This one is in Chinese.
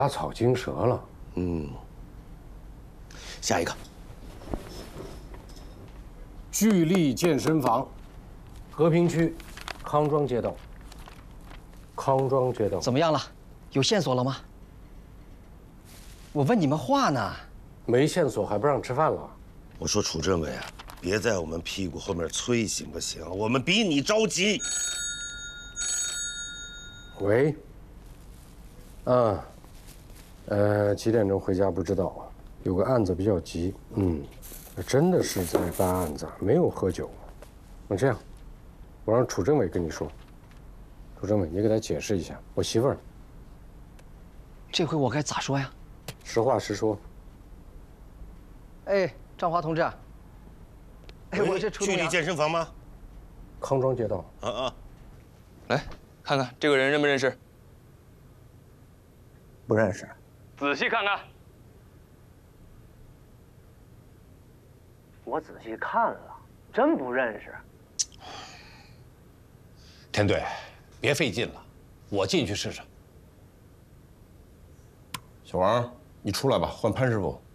打草惊蛇了。 下一个， 聚力健身房，和平区康庄街道。康庄街道怎么样了？有线索了吗？我问你们话呢。 没线索还不让吃饭了？ 我说楚政委啊，别在我们屁股后面催行不行？我们比你着急。 喂。几点钟回家不知道，有个案子比较急。真的是在办案子，没有喝酒。那这样，我让楚政委跟你说。楚政委，你给他解释一下，我媳妇儿。 这回我该咋说呀？ 实话实说。 哎，张华同志。哎，我是楚聚力健身房吗？ 康庄街道。 来看看这个人认不认识？ 不认识。 仔细看看。 我仔细看了，真不认识。 田队，别费劲了，我进去试试。 小王，你出来吧，换潘师傅。